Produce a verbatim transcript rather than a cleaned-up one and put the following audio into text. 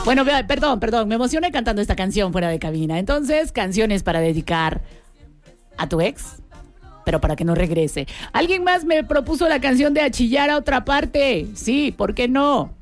Bueno, vea, perdón, perdón, me emocioné cantando esta canción fuera de cabina. Entonces, canciones para dedicar a tu ex, pero para que no regrese. Alguien más me propuso la canción de Achillar a otra parte. Sí, ¿por qué no?